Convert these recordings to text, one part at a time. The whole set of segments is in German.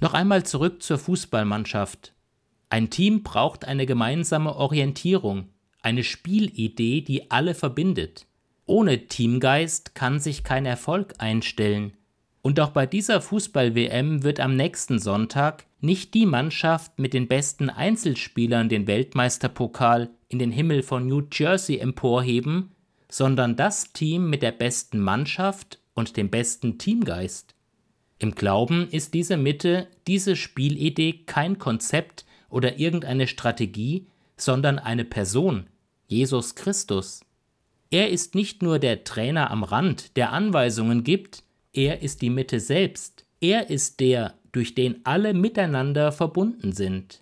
Noch einmal zurück zur Fußballmannschaft. Ein Team braucht eine gemeinsame Orientierung, eine Spielidee, die alle verbindet. Ohne Teamgeist kann sich kein Erfolg einstellen. Und auch bei dieser Fußball-WM wird am nächsten Sonntag nicht die Mannschaft mit den besten Einzelspielern den Weltmeisterpokal in den Himmel von New Jersey emporheben, sondern das Team mit der besten Mannschaft und dem besten Teamgeist. Im Glauben ist diese Mitte, diese Spielidee kein Konzept oder irgendeine Strategie, sondern eine Person, Jesus Christus. Er ist nicht nur der Trainer am Rand, der Anweisungen gibt, er ist die Mitte selbst. Er ist der, durch den alle miteinander verbunden sind.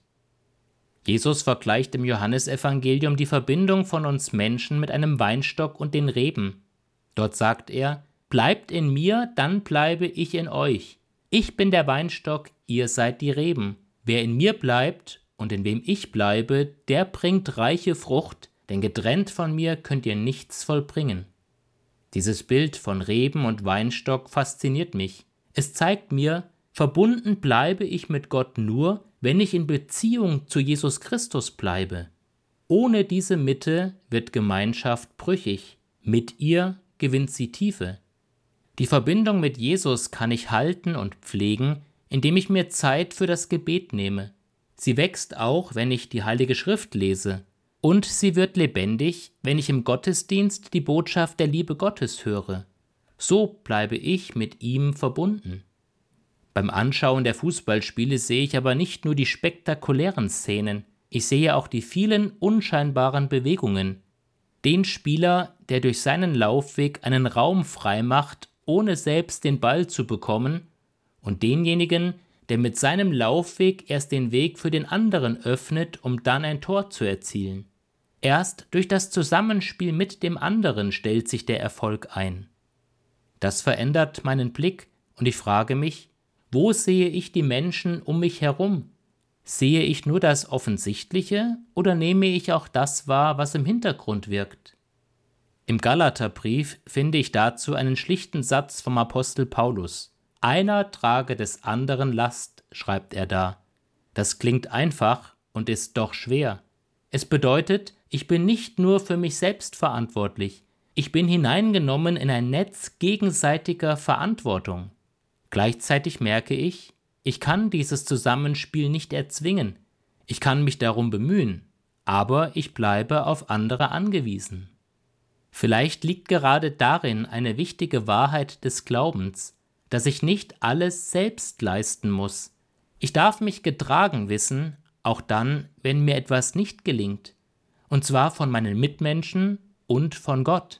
Jesus vergleicht im Johannesevangelium die Verbindung von uns Menschen mit einem Weinstock und den Reben. Dort sagt er: Bleibt in mir, dann bleibe ich in euch. Ich bin der Weinstock, ihr seid die Reben. Wer in mir bleibt und in wem ich bleibe, der bringt reiche Frucht, denn getrennt von mir könnt ihr nichts vollbringen. Dieses Bild von Reben und Weinstock fasziniert mich. Es zeigt mir, verbunden bleibe ich mit Gott nur, wenn ich in Beziehung zu Jesus Christus bleibe. Ohne diese Mitte wird Gemeinschaft brüchig. Mit ihr gewinnt sie Tiefe. Die Verbindung mit Jesus kann ich halten und pflegen, indem ich mir Zeit für das Gebet nehme. Sie wächst auch, wenn ich die Heilige Schrift lese. Und sie wird lebendig, wenn ich im Gottesdienst die Botschaft der Liebe Gottes höre. So bleibe ich mit ihm verbunden. Beim Anschauen der Fußballspiele sehe ich aber nicht nur die spektakulären Szenen, ich sehe auch die vielen unscheinbaren Bewegungen. Den Spieler, der durch seinen Laufweg einen Raum freimacht, ohne selbst den Ball zu bekommen, und denjenigen, der mit seinem Laufweg erst den Weg für den anderen öffnet, um dann ein Tor zu erzielen. Erst durch das Zusammenspiel mit dem anderen stellt sich der Erfolg ein. Das verändert meinen Blick und ich frage mich, wo sehe ich die Menschen um mich herum? Sehe ich nur das Offensichtliche oder nehme ich auch das wahr, was im Hintergrund wirkt? Im Galaterbrief finde ich dazu einen schlichten Satz vom Apostel Paulus. Einer trage des anderen Last, schreibt er da. Das klingt einfach und ist doch schwer. Es bedeutet, ich bin nicht nur für mich selbst verantwortlich, ich bin hineingenommen in ein Netz gegenseitiger Verantwortung. Gleichzeitig merke ich kann dieses Zusammenspiel nicht erzwingen, ich kann mich darum bemühen, aber ich bleibe auf andere angewiesen. Vielleicht liegt gerade darin eine wichtige Wahrheit des Glaubens, dass ich nicht alles selbst leisten muss. Ich darf mich getragen wissen, auch dann, wenn mir etwas nicht gelingt, und zwar von meinen Mitmenschen und von Gott.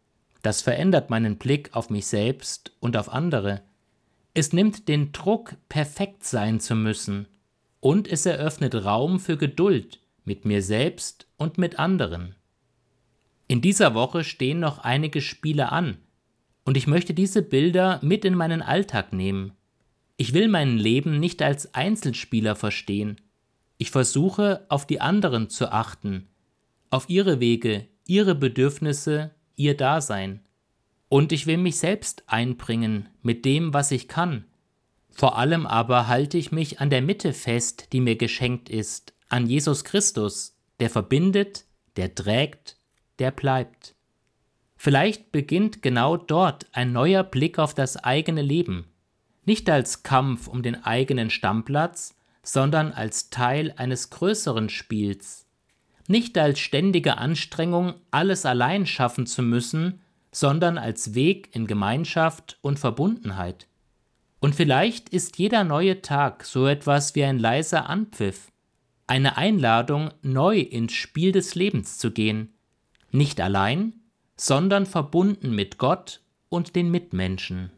Das verändert meinen Blick auf mich selbst und auf andere. Es nimmt den Druck, perfekt sein zu müssen, und es eröffnet Raum für Geduld mit mir selbst und mit anderen. In dieser Woche stehen noch einige Spiele an, und ich möchte diese Bilder mit in meinen Alltag nehmen. Ich will mein Leben nicht als Einzelspieler verstehen. Ich versuche, auf die anderen zu achten, auf ihre Wege, ihre Bedürfnisse, ihr Dasein. Und ich will mich selbst einbringen mit dem, was ich kann. Vor allem aber halte ich mich an der Mitte fest, die mir geschenkt ist, an Jesus Christus, der verbindet, der trägt, der bleibt. Vielleicht beginnt genau dort ein neuer Blick auf das eigene Leben. Nicht als Kampf um den eigenen Stammplatz, sondern als Teil eines größeren Spiels. Nicht als ständige Anstrengung, alles allein schaffen zu müssen, sondern als Weg in Gemeinschaft und Verbundenheit. Und vielleicht ist jeder neue Tag so etwas wie ein leiser Anpfiff, eine Einladung, neu ins Spiel des Lebens zu gehen, nicht allein, sondern verbunden mit Gott und den Mitmenschen.